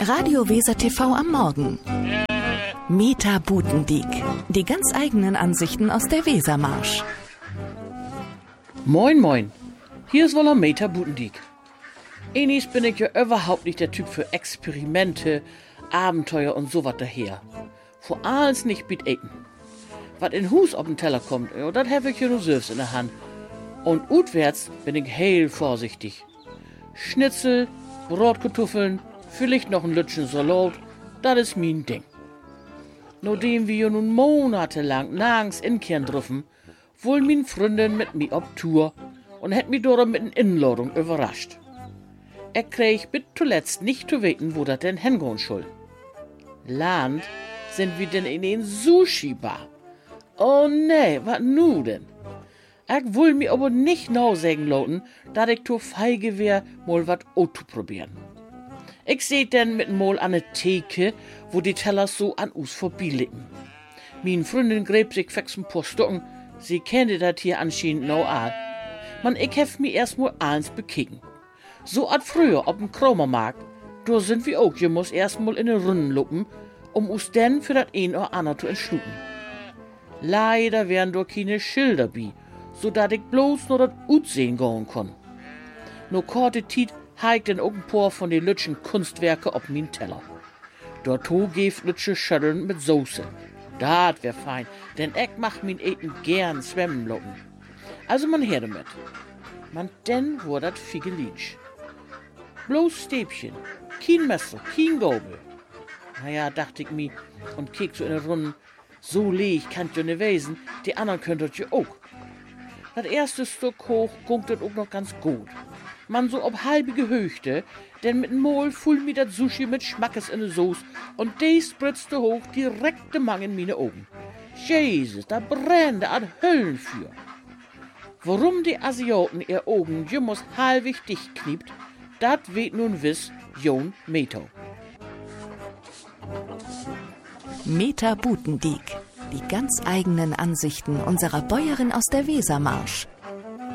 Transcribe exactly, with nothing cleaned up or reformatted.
Radio Weser T V am Morgen. Meta Butendiek. Die ganz eigenen Ansichten aus der Wesermarsch. Moin moin, hier ist wohl Meta Butendiek. Enis bin ich ja überhaupt nicht der Typ für Experimente, Abenteuer und sowas daher. Vor allem nicht mit Eten. Was in Hus auf den Teller kommt, ja, das habe ich ja nur selbst in der Hand. Und utwärts bin ich heel vorsichtig. Schnitzel, Brotkartoffeln, vielleicht noch ein Lütchen Salat, das ist mein Ding. Nachdem wir nun monatelang nirgends inkehren dürfen, wohl min Freundin mit mir auf Tour und hätt mich dort mit einer Inladung überrascht. Er krieg bis zuletzt nicht zu wissen, wo das denn hingehen soll. Land sind wir denn in den Sushi-Bar. Oh nee, wat nu denn? Ich will mir aber nicht nou sagen lauten, dass ich to feige wär, mal wat auszuprobieren. Ich seh denn mit mal an ne Theke, wo die Teller so an us vorbeiliegen. Min Freundin gräb sich fix ein paar Stocken, sie kennte dat hier anscheinend no an. Man, ich hef mi erst mal eins bekicken. So at früher op dem Kromermarkt, da sind wir auch, je muss erst mal in den Runden luppen, um us denn für dat ein oder andere zu entschlucken. Leider wären doch keine Schilder bi, so dat ich bloß nur dat Utsehen gehen kon. No korte Tiet heigt den auch ein paar von den lütschen Kunstwerke op min Teller. Dort geft lütsche Schötteln mit Soße. Dat wär fein, denn ich mach min Eten gern zwemmen locken. Also man her damit. Man denn wo dat Figelitsch. Bloß Stäbchen, kein Messer, kein Gabel. Naja, dachte ich mi und kiek so in der Runde, so leeg kann ja ne wesen, die anderen könntet ja auch. Das erste Stück hoch gungt das auch noch ganz gut. Man so ob halbe Gehöchte, denn mit Mol fuhl mi dat Sushi mit Schmackes in de Soße und de spritzte hoch direkte Mang in mine Augen. Jesus, da brennte an Höllen für. Warum die Asiaten ihr Augen jemals halbig dicht kniept, dat weet nun wiss Jon Meto. Meta Butendiek. Die ganz eigenen Ansichten unserer Bäuerin aus der Wesermarsch.